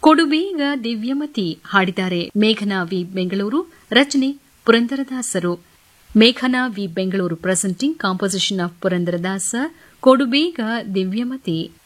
ಕೊಡುಬೇಗ ದಿವ್ಯಮತಿ ಹಾಡಿದ್ದಾರೆ ಮೇಘನಾ ವಿ ಬೆಂಗಳೂರು, ರಚನೆ ಪುರಂದರದಾಸರು. ಮೇಘನಾ V Bengaluru presenting composition of Purandaradasa, ಕೊಡುಬೇಗ ದಿವ್ಯಮತಿ.